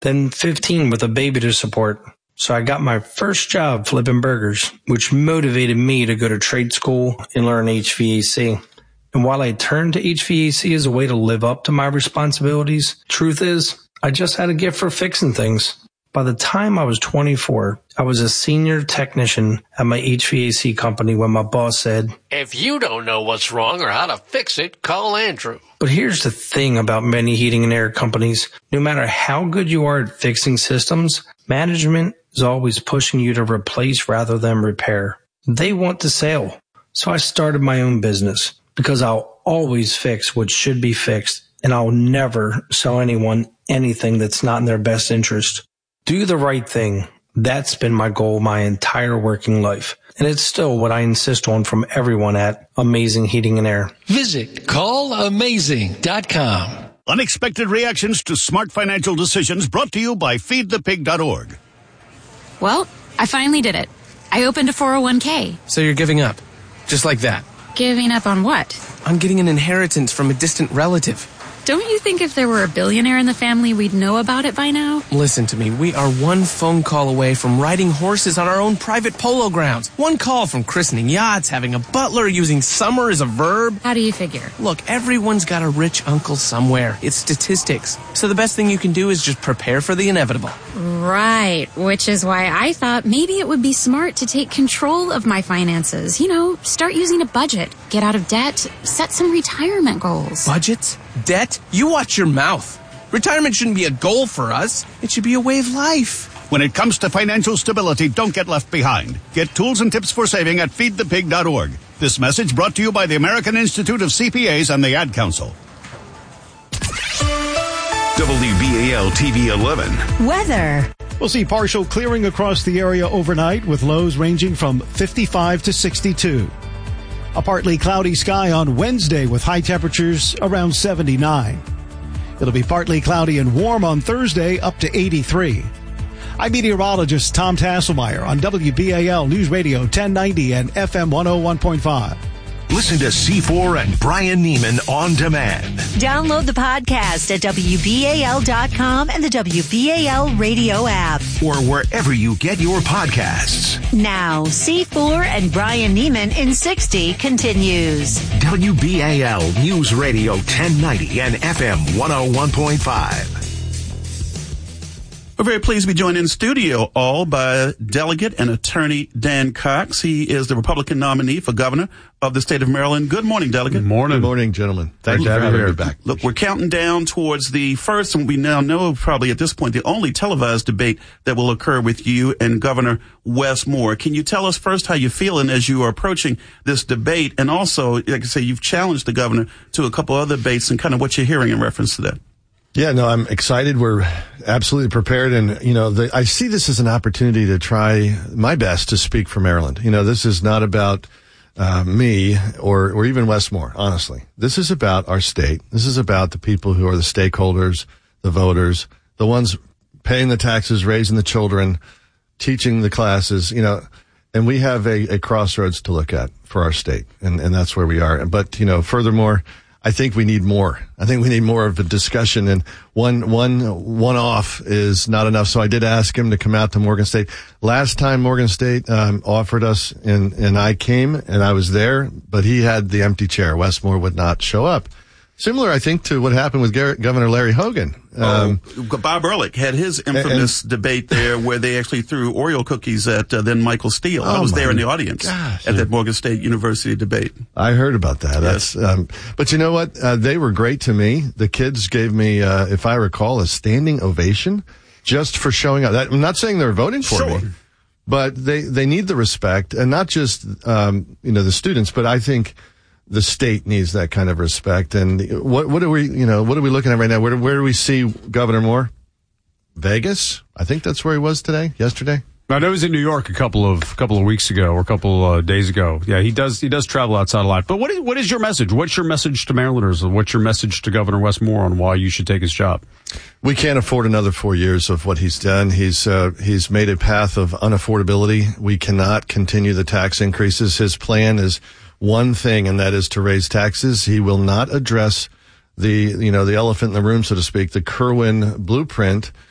then 15 with a baby to support. So I got my first job flipping burgers, which motivated me to go to trade school and learn HVAC. And while I turned to HVAC as a way to live up to my responsibilities, truth is, I just had a gift for fixing things. By the time I was 24, I was a senior technician at my HVAC company when my boss said, "If you don't know what's wrong or how to fix it, call Andrew." But here's the thing about many heating and air companies. No matter how good you are at fixing systems, management is always pushing you to replace rather than repair. They want the sale. So I started my own business because I'll always fix what should be fixed, and I'll never sell anyone anything that's not in their best interest. Do the right thing. That's been my goal my entire working life. And it's still what I insist on from everyone at Amazing Heating and Air. Visit callamazing.com. Unexpected reactions to smart financial decisions brought to you by feedthepig.org. Well, I finally did it. I opened a 401k. So you're giving up? Just like that? Giving up on what? On getting an inheritance from a distant relative. Don't you think if there were a billionaire in the family, we'd know about it by now? Listen to me. We are one phone call away from riding horses on our own private polo grounds. One call from christening yachts, having a butler, using summer as a verb. How do you figure? Look, everyone's got a rich uncle somewhere. It's statistics. So the best thing you can do is just prepare for the inevitable. Right, which is why I thought maybe it would be smart to take control of my finances. You know, start using a budget, get out of debt, set some retirement goals. Budgets? Debt? You watch your mouth. Retirement shouldn't be a goal for us. It should be a way of life. When it comes to financial stability, don't get left behind. Get tools and tips for saving at feedthepig.org. This message brought to you by the American Institute of CPAs and the Ad Council. WBAL TV 11. Weather. We'll see partial clearing across the area overnight with lows ranging from 55 to 62. A partly cloudy sky on Wednesday with high temperatures around 79. It'll be partly cloudy and warm on Thursday up to 83. I'm meteorologist Tom Tasselmeyer on WBAL News Radio 1090 and FM 101.5. Listen to C4 and Brian Neiman on demand. Download the podcast at WBAL.com and the WBAL radio app. Or wherever you get your podcasts. Now, C4 and Brian Neiman in 60 continues. WBAL News Radio 1090 and FM 101.5. We're very pleased to be joined in studio all by Delegate and Attorney Dan Cox. He is the Republican nominee for governor of the state of Maryland. Good morning, Delegate. Good morning. Good morning, gentlemen. Thanks for having me back. Look, we're counting down towards the first, and we now know probably at this point, the only televised debate that will occur with you and Governor Wes Moore. Can you tell us first how you're feeling as you are approaching this debate? And also, like I say, you've challenged the governor to a couple other debates and kind of what you're hearing in reference to that. Yeah, no, I'm excited. We're absolutely prepared. And, you know, I see this as an opportunity to try my best to speak for Maryland. You know, this is not about me or even Wes Moore, honestly. This is about our state. This is about the people who are the stakeholders, the voters, the ones paying the taxes, raising the children, teaching the classes, you know, and we have a crossroads to look at for our state. And that's where we are. But, you know, furthermore, I think we need more. I think we need more of a discussion, and one-off is not enough. So I did ask him to come out to Morgan State. Last time Morgan State offered us, and I came, and I was there, but he had the empty chair. Wes Moore would not show up. Similar, I think, to what happened with Governor Larry Hogan. Bob Ehrlich had his infamous debate there where they actually threw Oreo cookies at then Michael Steele. I was there in the audience at that Morgan State University debate. I heard about that. Yes. But you know what? They were great to me. The kids gave me, if I recall, a standing ovation just for showing up. I'm not saying they're voting for me, but they need the respect, and not just the students, but I think the state needs that kind of respect. And what are we looking at right now? Where do we see Governor Moore? Vegas? I think that's where he was yesterday. I know he was in New York a couple of weeks ago or a couple days ago. Yeah, he does travel outside a lot. But what is your message? What's your message to Marylanders? What's your message to Governor Wes Moore on why you should take his job? We can't afford another 4 years of what he's done. He's made a path of unaffordability. We cannot continue the tax increases. His plan is one thing, and that is to raise taxes. He will not address the elephant in the room, so to speak, the Kerwin blueprint,